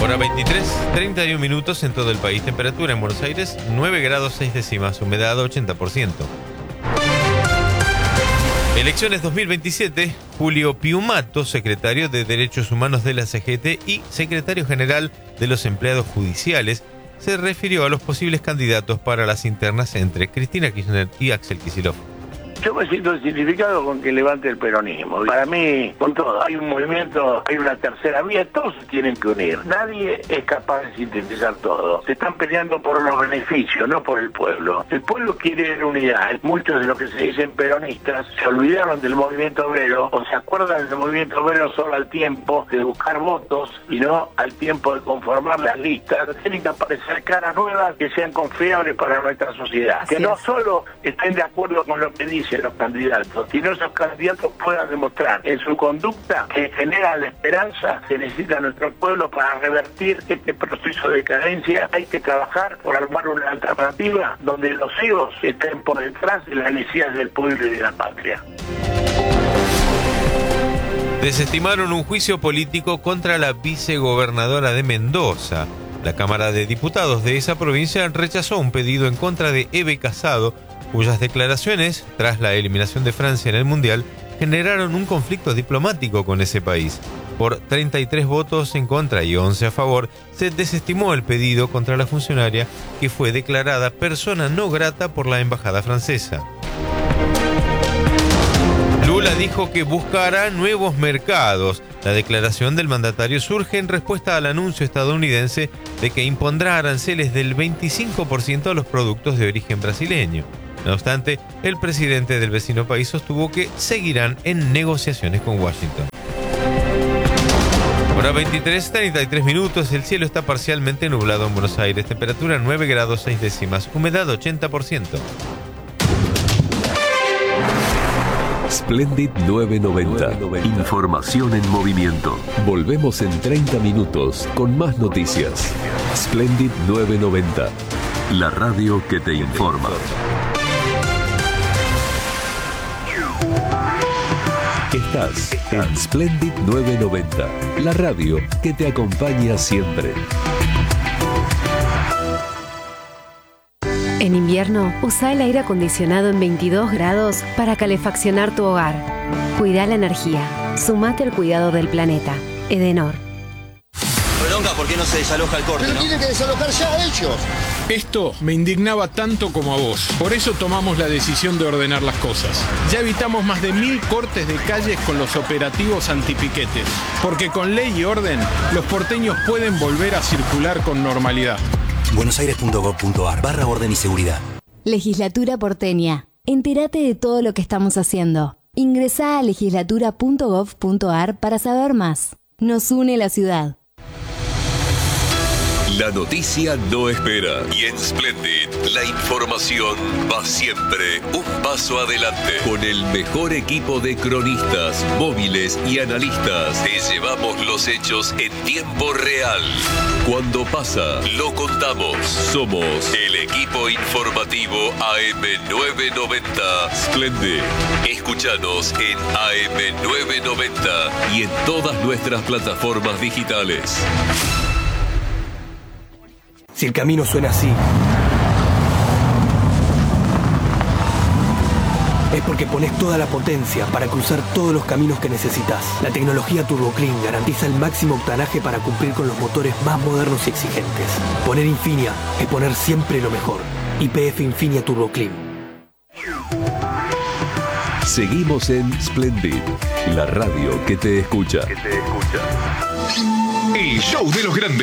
Hora 23, 31 minutos en todo el país. Temperatura en Buenos Aires, 9 grados 6 décimas, humedad 80%. Elecciones 2027, Julio Piumato, secretario de Derechos Humanos de la CGT y secretario general de los empleados judiciales, se refirió a los posibles candidatos para las internas entre Cristina Kirchner y Axel Kicillof. Yo me siento identificado con que levante el peronismo. Para mí, con todo, hay un movimiento, hay una tercera vía, todos se tienen que unir. Nadie es capaz de sintetizar todo. Se están peleando por los beneficios, no por el pueblo. El pueblo quiere unidad. Muchos de los que se dicen peronistas se olvidaron del movimiento obrero o se acuerdan del movimiento obrero solo al tiempo de buscar votos y no al tiempo de conformar las listas. Tienen que aparecer caras nuevas que sean confiables para nuestra sociedad. Que no solo estén de acuerdo con lo que dicen los candidatos, sino esos candidatos puedan demostrar en su conducta que genera la esperanza que necesita nuestro pueblo para revertir este proceso de decadencia. Hay que trabajar por armar una alternativa donde los egos estén por detrás de las necesidades del pueblo y de la patria. Desestimaron un juicio político contra la vicegobernadora de Mendoza. La Cámara de Diputados de esa provincia rechazó un pedido en contra de Eve Casado, cuyas declaraciones, tras la eliminación de Francia en el Mundial, generaron un conflicto diplomático con ese país. Por 33 votos en contra y 11 a favor, se desestimó el pedido contra la funcionaria, que fue declarada persona no grata por la embajada francesa. Lula dijo que buscará nuevos mercados. La declaración del mandatario surge en respuesta al anuncio estadounidense de que impondrá aranceles del 25% a los productos de origen brasileño. No obstante, el presidente del vecino país sostuvo que seguirán en negociaciones con Washington. Hora 23, 33 minutos. El cielo está parcialmente nublado en Buenos Aires. Temperatura 9 grados 6 décimas. Humedad 80%. Splendid 990. Información en movimiento. Volvemos en 30 minutos con más noticias. Splendid 990. La radio que te informa. Estás en Splendid 990, la radio que te acompaña siempre. En invierno, usa el aire acondicionado en 22 grados para calefaccionar tu hogar. Cuida la energía. Sumate al cuidado del planeta. Edenor. Bronca, ¿por qué no se desaloja el corte? Pero ¿no? tienen que desalojar ya ellos. Esto me indignaba tanto como a vos. Por eso tomamos la decisión de ordenar las cosas. Ya evitamos más de 1000 cortes de calles con los operativos antipiquetes. Porque con ley y orden, los porteños pueden volver a circular con normalidad. buenosaires.gov.ar/orden y seguridad. Legislatura porteña. Entérate de todo lo que estamos haciendo. Ingresá a legislatura.gov.ar para saber más. Nos une la ciudad. La noticia no espera. Y en Splendid, la información va siempre un paso adelante. Con el mejor equipo de cronistas, móviles y analistas, te llevamos los hechos en tiempo real. Cuando pasa, lo contamos. Somos el equipo informativo AM990 Splendid. Escúchanos en AM990 y en todas nuestras plataformas digitales. Si el camino suena así, es porque pones toda la potencia para cruzar todos los caminos que necesitas. La tecnología TurboClean garantiza el máximo octanaje para cumplir con los motores más modernos y exigentes. Poner Infinia es poner siempre lo mejor. YPF Infinia TurboClean. Seguimos en Splendid, la radio que te escucha. El show de los grandes.